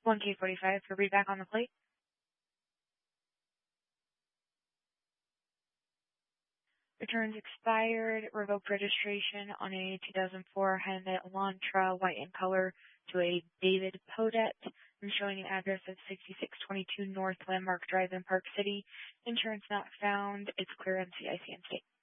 1K45 for readback on the plate. Returns expired, revoked registration on a 2004 Hyundai Elantra, white in color, to a David Podette. I'm showing an address of 6622 North Landmark Drive in Park City. Insurance not found. It's clear NCIC and state.